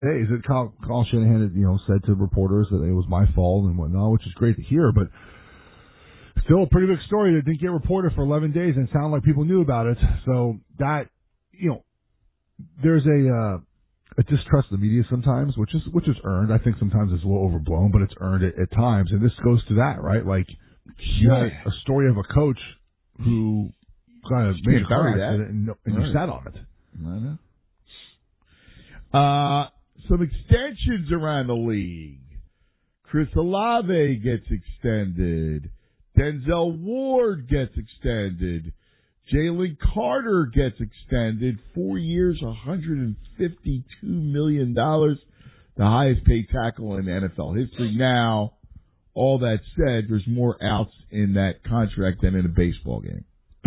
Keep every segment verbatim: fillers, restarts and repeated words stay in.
hey, is it Kyle, Kyle Shanahan had, you know, said to reporters that it was my fault and whatnot, which is great to hear, but still a pretty big story that didn't get reported for eleven days and it sounded like people knew about it. So that, you know, there's a, uh, a distrust of the media sometimes, which is, which is earned. I think sometimes it's a little overblown, but it's earned at, at times. And this goes to that, right? Like, you yeah. had a story of a coach who kind of made a car accident and, and right. you sat on it. I know. Uh, some extensions around the league. Chris Olave gets extended. Denzel Ward gets extended. Jalen Carter gets extended. Four years, one hundred fifty-two million dollars. The highest paid tackle in N F L history. Now, all that said, there's more outs in that contract than in a baseball game.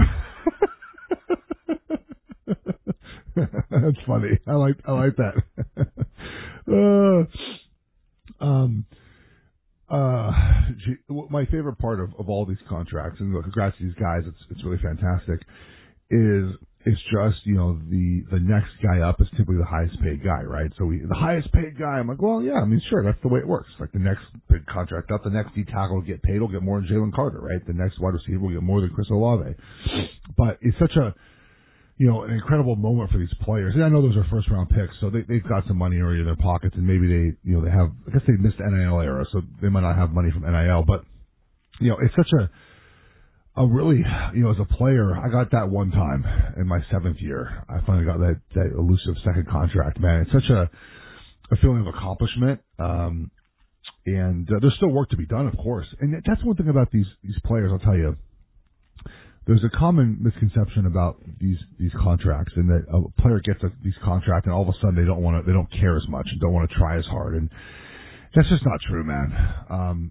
That's funny. I like I like that. uh, um, uh, my favorite part of, of all these contracts, and congrats to these guys, it's it's really fantastic. Is it's just you know the the next guy up is typically the highest paid guy, right? So we, the highest paid guy, I'm like, well, yeah, I mean, sure, that's the way it works. Like the next big contract up, the next D tackle will get paid, will get more than Jalen Carter, right? The next wide receiver will get more than Chris Olave. But it's such a you know, an incredible moment for these players. And I know those are first round picks, so they, they've got some money already in their pockets, and maybe they, you know, they have, I guess they missed the N I L era, so they might not have money from N I L, but, you know, it's such a, a really, you know, as a player, I got that one time in my seventh year. I finally got that, that elusive second contract, man. It's such a, a feeling of accomplishment. Um, and uh, there's still work to be done, of course. And that's one thing about these, these players, I'll tell you. There's a common misconception about these these contracts, and that a player gets a, these contracts, and all of a sudden they don't want to, they don't care as much, and don't want to try as hard, and that's just not true, man. Um,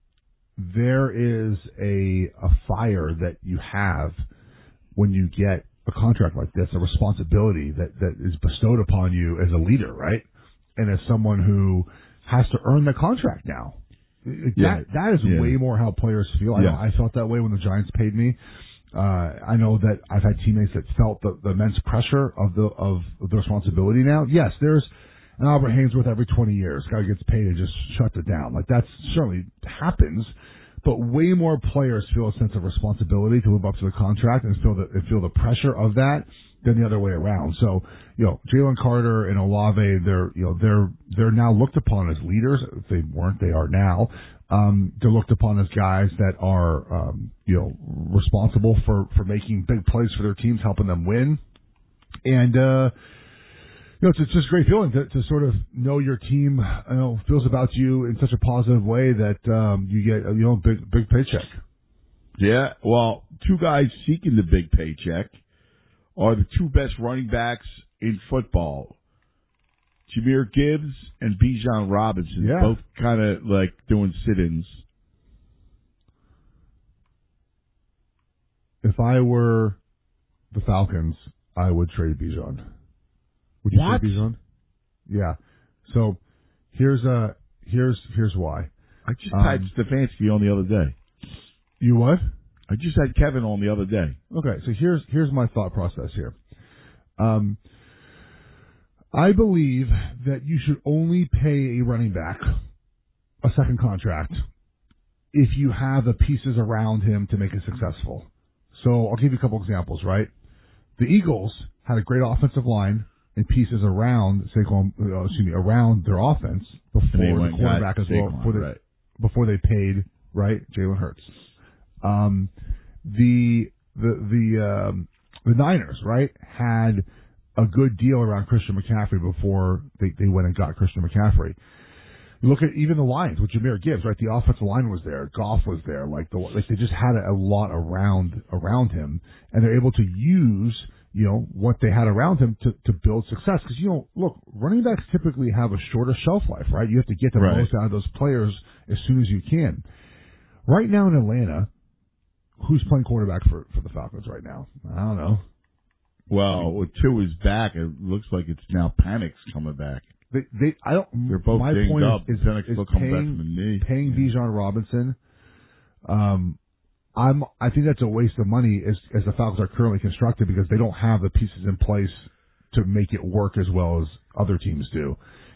there is a a fire that you have when you get a contract like this, a responsibility that that is bestowed upon you as a leader, right, and as someone who has to earn the contract now. Yeah. That that is yeah. way more how players feel. I, yeah. know I felt that way when the Giants paid me. Uh, I know that I've had teammates that felt the, the immense pressure of the of the responsibility now. Yes, there's an Albert Haynesworth every twenty years. Guy gets paid and just shuts it down. Like that certainly happens, but way more players feel a sense of responsibility to live up to the contract and feel the and feel the pressure of that than the other way around. So, you know, Jalen Carter and Olave, they're you know they're they're now looked upon as leaders. If they weren't, they are now. Um, they're looked upon as guys that are, um, you know, responsible for, for making big plays for their teams, helping them win. And, uh, you know, it's, it's just a great feeling to, to sort of know your team, you know, feels about you in such a positive way that, um, you get, you know, big, big paycheck. Yeah. Well, two guys seeking the big paycheck are the two best running backs in football. Jahmyr Gibbs and Bijan Robinson, yeah. both kind of like doing sit-ins. If I were the Falcons, I would trade Bijan. Would you what? trade Bijan? Yeah. So here's uh here's here's why. I just um, had Stefanski on the other day. You what? I just had Kevin on the other day. Okay, so here's here's my thought process here. Um. I believe that you should only pay a running back a second contract if you have the pieces around him to make it successful. So I'll give you a couple examples, right? The Eagles had a great offensive line and pieces around Saquon, uh, excuse me, around their offense before the quarterback as well, before they, right. before they paid, right, Jalen Hurts. Um, the the the um, the Niners, right, had a good deal around Christian McCaffrey before they, they went and got Christian McCaffrey. You look at even the Lions with Jahmyr Gibbs, right? The offensive line was there, Goff was there, like the like they just had a, a lot around around him, and they're able to use you know what they had around him to to build success. Because you know, look, running backs typically have a shorter shelf life, right? You have to get the right. most out of those players as soon as you can. Right now in Atlanta, who's playing quarterback for for the Falcons right now? I don't know. Well, with two is back, it looks like it's now Panic's coming back. They, they, I don't. They're both my dinged point up. is, is, Penix is will come paying, back from the knee. paying yeah. Bijan Robinson. Um, I'm. I think that's a waste of money as as the Falcons are currently constructed because they don't have the pieces in place to make it work as well as other teams do.